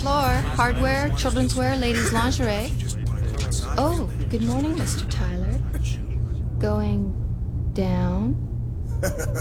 floor. Hardware, children's wear, ladies' lingerie. Oh, good morning, Mr. Tyler. Going down?